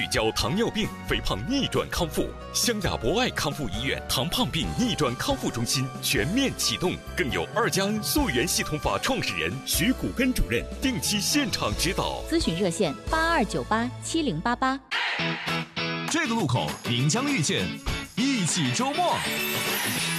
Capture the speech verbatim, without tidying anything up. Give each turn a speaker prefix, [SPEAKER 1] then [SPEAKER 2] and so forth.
[SPEAKER 1] 聚焦糖尿病、肥胖逆转康复。湘雅博爱康复医院糖胖病逆转康复中心全面启动，更有二加 N 溯源系统法创始人徐谷根主任定期现场指导。
[SPEAKER 2] 咨询热线八二九八七零八八。
[SPEAKER 3] 这个路口您将遇见一起周末。